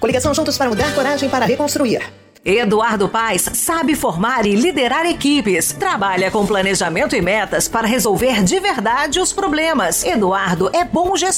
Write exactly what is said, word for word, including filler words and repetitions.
Coligação Juntos para Mudar, Coragem para Reconstruir. Eduardo Paes sabe formar e liderar equipes. Trabalha com planejamento e metas para resolver de verdade os problemas. Eduardo é bom gestor.